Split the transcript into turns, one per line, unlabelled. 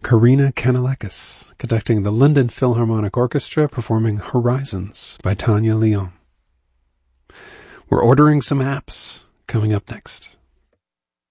Karina Kanalakis, conducting the London Philharmonic Orchestra, performing Horizons by Tanya Leon. We're ordering some apps coming up next.